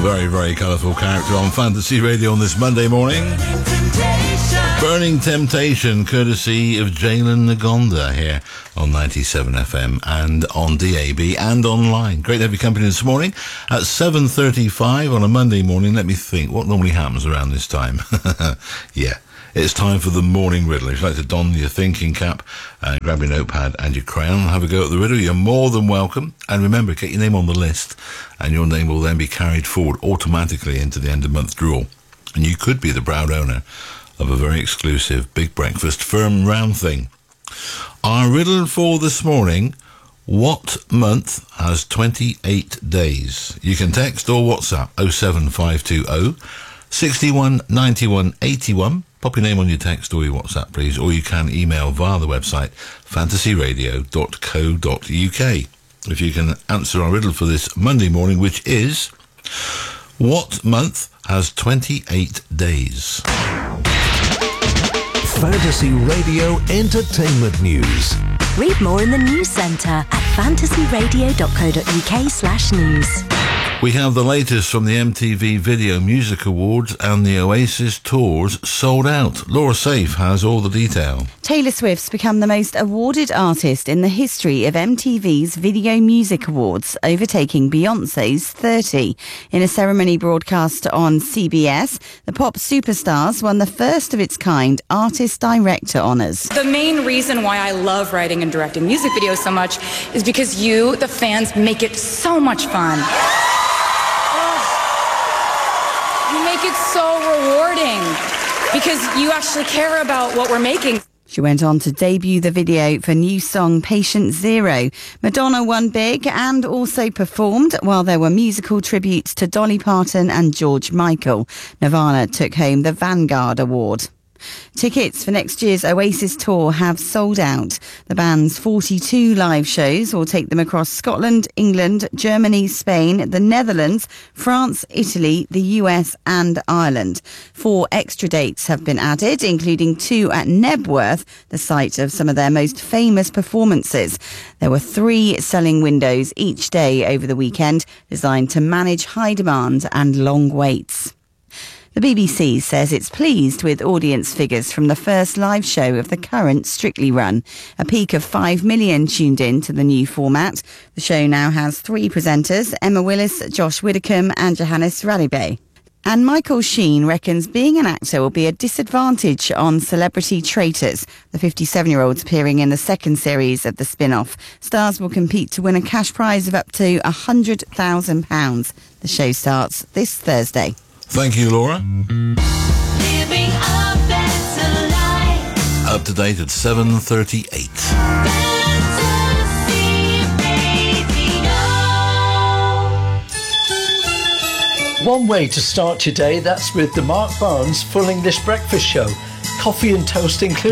Very, very colourful character on Fantasy Radio on this Monday morning. Burning Temptation, courtesy of Jalen Nagonda here on 97 FM and on DAB and online. Great to have your company this morning at 7:35 on a Monday morning. Let me think, what normally happens around this time? Yeah, it's time for the morning riddle. If you'd like to don your thinking cap and grab your notepad and your crayon and have a go at the riddle, you're more than welcome. And remember, get your name on the list and your name will then be carried forward automatically into the end of month draw. And you could be the proud owner of a very exclusive Big Breakfast firm round thing. Our riddle for this morning: what month has 28 days? You can text or WhatsApp 07520 61 91 81. Pop your name on your text or your WhatsApp, please, or you can email via the website fantasyradio.co.uk. If you can answer our riddle for this Monday morning, which is: what month has 28 days? Fantasy Radio Entertainment News. Read more in the News Centre at fantasyradio.co.uk/news. We have the latest from the MTV Video Music Awards, and the Oasis tours sold out. Laura Safe has all the detail. Taylor Swift's become the most awarded artist in the history of MTV's Video Music Awards, overtaking Beyoncé's 30. In a ceremony broadcast on CBS, the pop superstars won the first of its kind Artist-Director honours. The main reason why I love writing and directing music videos so much is because you, the fans, make it so much fun. You make it so rewarding because you actually care about what we're making. She went on to debut the video for new song Patient Zero. Madonna won big and also performed, while there were musical tributes to Dolly Parton and George Michael. Nirvana took home the Vanguard Award. Tickets for next year's Oasis tour have sold out. The band's 42 live shows will take them across Scotland, England, Germany, Spain, the Netherlands, France, Italy, the US and Ireland. 4 extra dates have been added, including 2 at Nebworth, the site of some of their most famous performances. There were 3 selling windows each day over the weekend, designed to manage high demand and long waits. The BBC says it's pleased with audience figures from the first live show of the current Strictly run. A peak of 5 million tuned in to the new format. The show now has 3 presenters: Emma Willis, Josh Widdicombe and Johannes Radebe. And Michael Sheen reckons being an actor will be a disadvantage on Celebrity Traitors. The 57-year-old's appearing in the second series of the spin-off. Stars will compete to win a cash prize of up to £100,000. The show starts this Thursday. Thank you, Laura. Living a better life. Up to date at 7:38. Fantasy Radio. One way to start your day, that's with the Mark Barnes Full English Breakfast Show. Coffee and toast included.